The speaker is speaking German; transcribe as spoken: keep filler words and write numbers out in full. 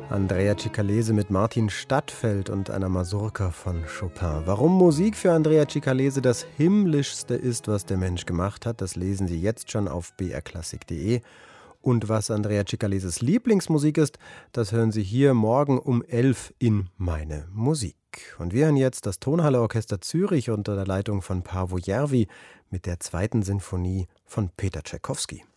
Andrea Cicalese mit Martin Stadtfeld und einer Masurka von Chopin. Warum Musik für Andrea Cicalese das himmlischste ist, was der Mensch gemacht hat, das lesen Sie jetzt schon auf b r klassik punkt de. Und was Andrea Cicaleses Lieblingsmusik ist, das hören Sie hier morgen um elf in Meine Musik. Und wir hören jetzt das Tonhalle Orchester Zürich unter der Leitung von Paavo Järvi mit der zweiten Sinfonie von Peter Tschaikowski.